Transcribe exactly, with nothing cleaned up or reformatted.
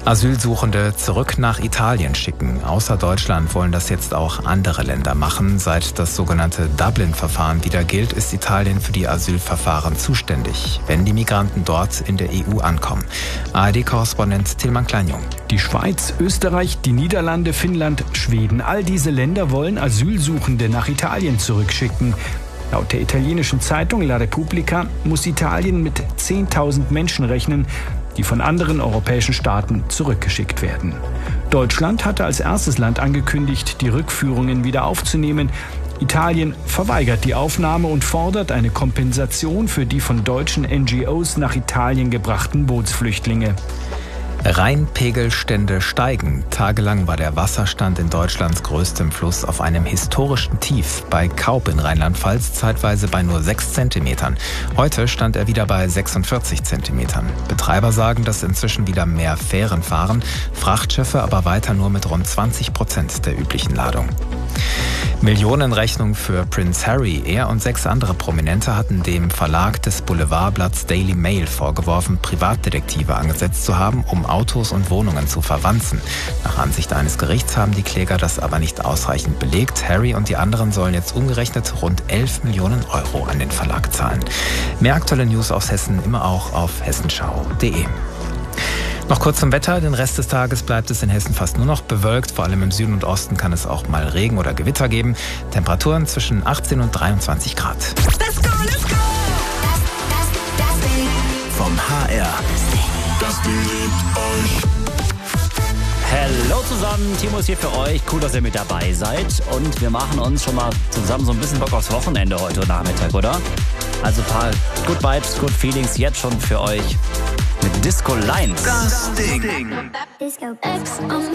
Asylsuchende zurück nach Italien schicken. Außer Deutschland wollen das jetzt auch andere Länder machen. Seit das sogenannte Dublin-Verfahren wieder gilt, ist Italien für die Asylverfahren zuständig, wenn die Migranten dort in der E U ankommen. A R D-Korrespondent Tilman Kleinjung. Die Schweiz, Österreich, die Niederlande, Finnland, Schweden, all diese Länder wollen Asylsuchende nach Italien zurückschicken. Laut der italienischen Zeitung La Repubblica muss Italien mit zehntausend Menschen rechnen, die von anderen europäischen Staaten zurückgeschickt werden. Deutschland hatte als erstes Land angekündigt, die Rückführungen wieder aufzunehmen. Italien verweigert die Aufnahme und fordert eine Kompensation für die von deutschen N G Os nach Italien gebrachten Bootsflüchtlinge. Rheinpegelstände steigen. Tagelang war der Wasserstand in Deutschlands größtem Fluss auf einem historischen Tief. Bei Kaub in Rheinland-Pfalz zeitweise bei nur sechs Zentimetern. Heute stand er wieder bei sechsundvierzig Zentimetern. Betreiber sagen, dass inzwischen wieder mehr Fähren fahren, Frachtschiffe aber weiter nur mit rund zwanzig Prozent der üblichen Ladung. Millionenrechnung für Prince Harry. Er und sechs andere Prominente hatten dem Verlag des Boulevardblatts Daily Mail vorgeworfen, Privatdetektive angesetzt zu haben, um Autos und Wohnungen zu verwanzen. Nach Ansicht eines Gerichts haben die Kläger das aber nicht ausreichend belegt. Harry und die anderen sollen jetzt umgerechnet rund elf Millionen Euro an den Verlag zahlen. Mehr aktuelle News aus Hessen immer auch auf hessenschau punkt de. Noch kurz zum Wetter. Den Rest des Tages bleibt es in Hessen fast nur noch bewölkt. Vor allem im Süden und Osten kann es auch mal Regen oder Gewitter geben. Temperaturen zwischen achtzehn und dreiundzwanzig Grad. Let's go, let's go! Vom H R. Das beliebt euch. Hallo zusammen, Timo ist hier für euch. Cool, dass ihr mit dabei seid. Und wir machen uns schon mal zusammen so ein bisschen Bock aufs Wochenende heute Nachmittag, oder? Also ein paar Good Vibes, Good Feelings jetzt schon für euch mit Disco Lines. Das Ding. Disco X.